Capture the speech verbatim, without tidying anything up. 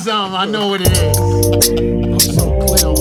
something. I know what it is. I'm so clear.